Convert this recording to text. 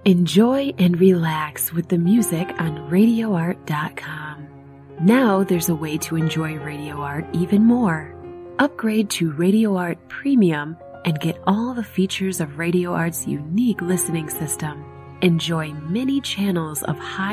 Enjoy and relax with the music on RadioArt.com. Now there's a way to enjoy Radio Art even more. Upgrade to Radio Art Premium and get all the features of Radio Art's unique listening system. Enjoy many channels of high